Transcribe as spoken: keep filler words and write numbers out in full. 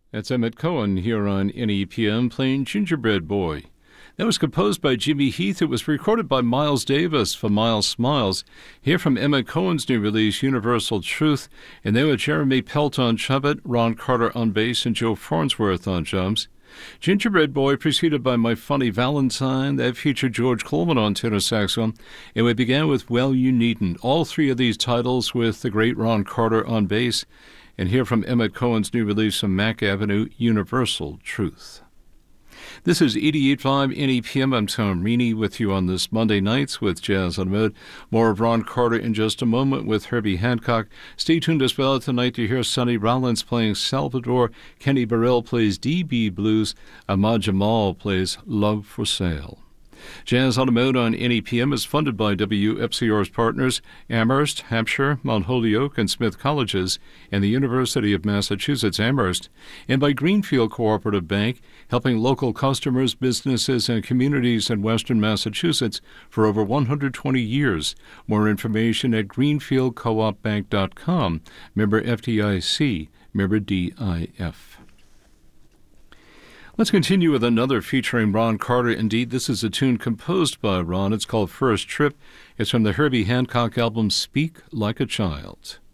That's Emmett Cohen here on N E P M playing Gingerbread Boy. That was composed by Jimmy Heath. It was recorded by Miles Davis for Miles Smiles. Here from Emmett Cohen's new release, Universal Truth. And there were Jeremy Pelt on trumpet, Ron Carter on bass, and Joe Farnsworth on drums. Gingerbread Boy preceded by My Funny Valentine. That featured George Coleman on tenor saxophone. And we began with Well You Needn't. All three of these titles with the great Ron Carter on bass. And here from Emmett Cohen's new release from Mack Avenue, Universal Truth. This is eighty-eight point five N E P M. I'm Tom Reaney with you on this Monday nights with Jazz on the Mode. More of Ron Carter in just a moment with Herbie Hancock. Stay tuned as well tonight to hear Sonny Rollins playing Salvador. Kenny Burrell plays D B Blues. Ahmad Jamal plays Love for Sale. Jazz on the Mode on N E P M is funded by W F C R's partners, Amherst, Hampshire, Mount Holyoke, and Smith Colleges, and the University of Massachusetts Amherst, and by Greenfield Cooperative Bank, helping local customers, businesses, and communities in western Massachusetts for over one hundred twenty years. More information at greenfield coop bank dot com. Member F D I C, member D I F. Let's continue with another featuring Ron Carter. Indeed, this is a tune composed by Ron. It's called First Trip. It's from the Herbie Hancock album Speak Like a Child.